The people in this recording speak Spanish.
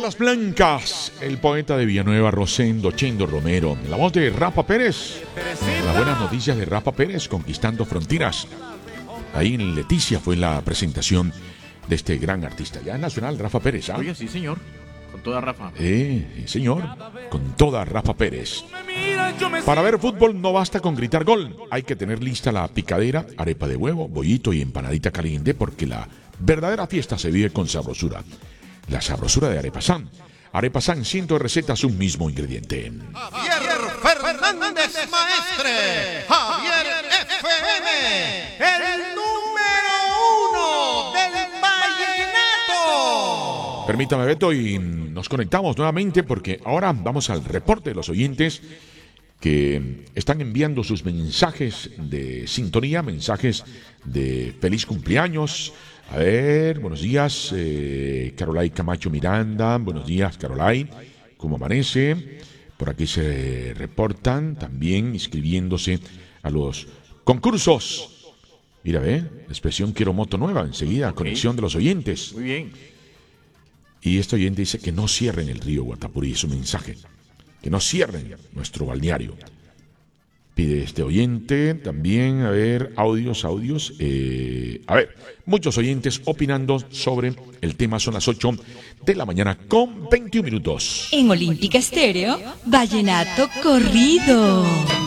Perlas Blancas, el poeta de Villanueva, Rosendo Chendo Romero. La voz de Rafa Pérez. Las buenas noticias de Rafa Pérez, conquistando fronteras. Ahí en Leticia fue la presentación de este gran artista. Ya nacional, Rafa Pérez. ¿Ah? Oye, sí, señor. Con toda Rafa. Señor. Con toda Rafa Pérez. Para ver fútbol no basta con gritar gol. Hay que tener lista la picadera, arepa de huevo, bollito y empanadita caliente, porque la verdadera fiesta se vive con sabrosura. La sabrosura de Arepasan. Arepasan, cientos de recetas, un mismo ingrediente. Javier Fernández Maestre. Javier FM. El número 1 del vallenato. Permítame, Beto, y nos conectamos nuevamente porque ahora vamos al reporte de los oyentes que están enviando sus mensajes de sintonía, mensajes de feliz cumpleaños. A ver, buenos días, Carolay Camacho Miranda, buenos días, Carolay, ¿cómo amanece? Por aquí se reportan también inscribiéndose a los concursos. Mira, ve, la expresión quiero moto nueva, enseguida, okay. Conexión de los oyentes. Muy bien. Y este oyente dice que no cierren el río Guatapurí, es su mensaje, que no cierren nuestro balneario. Pide este oyente también, a ver, audios. A ver, muchos oyentes opinando sobre el tema. Son las 8 de la mañana con 21 minutos. En Olímpica Estéreo, Vallenato Corrido.